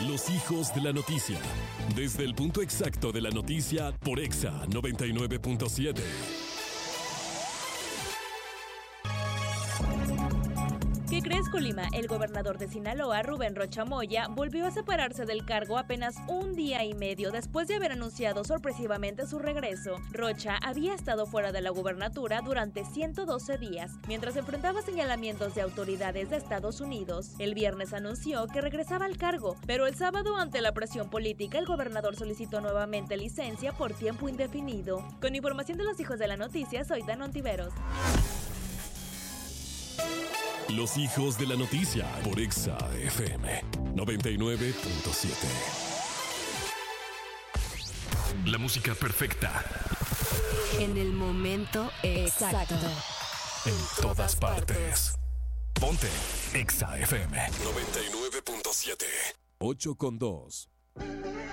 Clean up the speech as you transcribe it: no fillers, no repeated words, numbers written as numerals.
Los hijos de la noticia. Desde el punto exacto de la noticia por Exa 99.7. ¿Qué crees, Colima? El gobernador de Sinaloa, Rubén Rocha Moya, volvió a separarse del cargo apenas un día y medio después de haber anunciado sorpresivamente su regreso. Rocha había estado fuera de la gubernatura durante 112 días, mientras enfrentaba señalamientos de autoridades de Estados Unidos. El viernes anunció que regresaba al cargo, pero el sábado, ante la presión política, el gobernador solicitó nuevamente licencia por tiempo indefinido. Con información de los hijos de la noticia, soy Dan Ontiveros. Los hijos de la noticia por Exa FM 99.7. La música perfecta. En el momento exacto. En todas partes. Ponte Exa FM 99.7. 8:2.